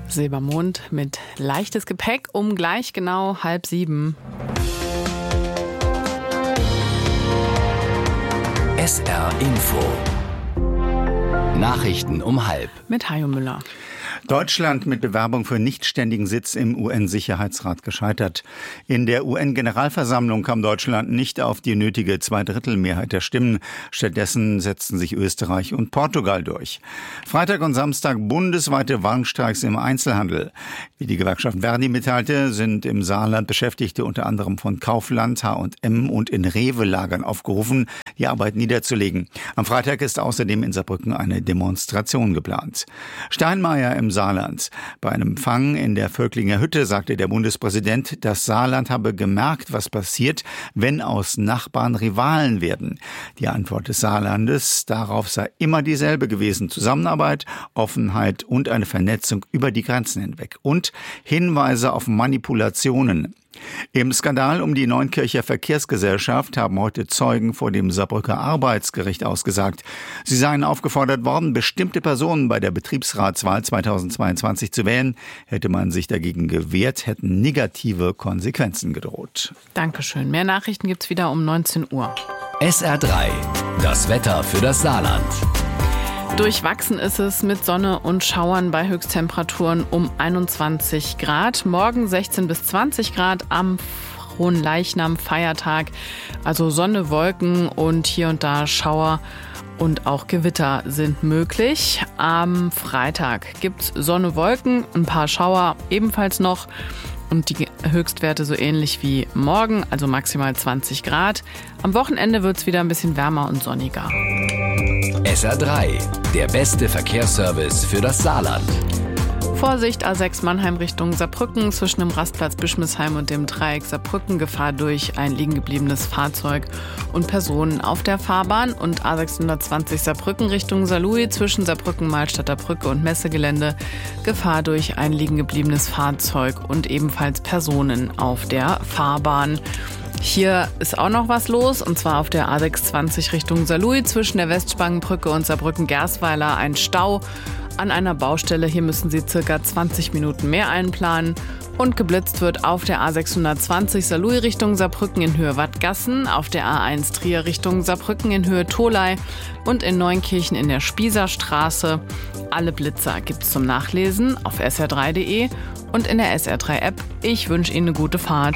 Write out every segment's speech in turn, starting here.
Silbermond mit leichtes Gepäck um gleich genau 6:30. SR Info. Nachrichten um 6:30. Mit Hajo Müller. Deutschland mit Bewerbung für nichtständigen Sitz im UN-Sicherheitsrat gescheitert. In der UN-Generalversammlung kam Deutschland nicht auf die nötige Zweidrittelmehrheit der Stimmen. Stattdessen setzten sich Österreich und Portugal durch. Freitag und Samstag bundesweite Warnstreiks im Einzelhandel. Wie die Gewerkschaft Verdi mitteilte, sind im Saarland Beschäftigte unter anderem von Kaufland, H&M und in Rewe-Lagern aufgerufen, die Arbeit niederzulegen. Am Freitag ist außerdem in Saarbrücken eine Demonstration geplant. Steinmeier im Saarland. Bei einem Empfang in der Völklinger Hütte sagte der Bundespräsident, das Saarland habe gemerkt, was passiert, wenn aus Nachbarn Rivalen werden. Die Antwort des Saarlandes darauf sei immer dieselbe gewesen: Zusammenarbeit, Offenheit und eine Vernetzung über die Grenzen hinweg. Und Hinweise auf Manipulationen. Im Skandal um die Neunkircher Verkehrsgesellschaft haben heute Zeugen vor dem Saarbrücker Arbeitsgericht ausgesagt. Sie seien aufgefordert worden, bestimmte Personen bei der Betriebsratswahl 2022 zu wählen. Hätte man sich dagegen gewehrt, hätten negative Konsequenzen gedroht. Dankeschön. Mehr Nachrichten gibt's wieder um 19 Uhr. SR3. Das Wetter für das Saarland. Durchwachsen ist es mit Sonne und Schauern bei Höchsttemperaturen um 21 Grad. Morgen 16 bis 20 Grad am Fronleichnam Feiertag. Also Sonne, Wolken und hier und da Schauer und auch Gewitter sind möglich. Am Freitag gibt's Sonne, Wolken, ein paar Schauer ebenfalls noch. Und die Höchstwerte so ähnlich wie morgen, also maximal 20 Grad. Am Wochenende wird's wieder ein bisschen wärmer und sonniger. SR3, der beste Verkehrsservice für das Saarland. Vorsicht, A6 Mannheim Richtung Saarbrücken, zwischen dem Rastplatz Bischmisheim und dem Dreieck Saarbrücken Gefahr durch ein liegengebliebenes Fahrzeug und Personen auf der Fahrbahn. Und A620 Saarbrücken Richtung Saarlouis, zwischen Saarbrücken-Malstadter Brücke und Messegelände Gefahr durch ein liegengebliebenes Fahrzeug und ebenfalls Personen auf der Fahrbahn. Hier ist auch noch was los, und zwar auf der A620 Richtung Saarlouis, zwischen der Westspangenbrücke und Saarbrücken-Gersweiler ein Stau an einer Baustelle. Hier müssen Sie circa 20 Minuten mehr einplanen. Und geblitzt wird auf der A620 Saarlouis Richtung Saarbrücken in Höhe Wattgassen, auf der A1 Trier Richtung Saarbrücken in Höhe Tholey und in Neunkirchen in der Spießerstraße. Alle Blitzer gibt's zum Nachlesen auf sr3.de und in der SR3-App. Ich wünsche Ihnen eine gute Fahrt.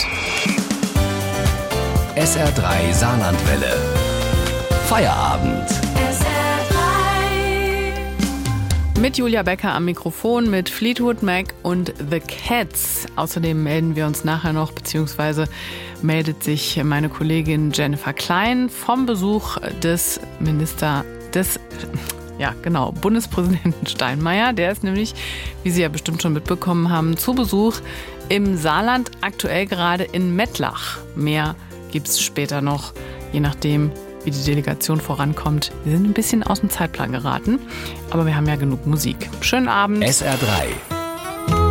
SR3 Saarlandwelle. Feierabend. Mit Julia Becker am Mikrofon, mit Fleetwood Mac und The Cats. Außerdem melden wir uns nachher noch, beziehungsweise meldet sich meine Kollegin Jennifer Klein vom Besuch des Bundespräsidenten Steinmeier. Der ist nämlich, wie Sie ja bestimmt schon mitbekommen haben, zu Besuch im Saarland, aktuell gerade in Mettlach. Mehr gibt's später noch, je nachdem, wie die Delegation vorankommt. Wir sind ein bisschen aus dem Zeitplan geraten, aber wir haben ja genug Musik. Schönen Abend. SR3.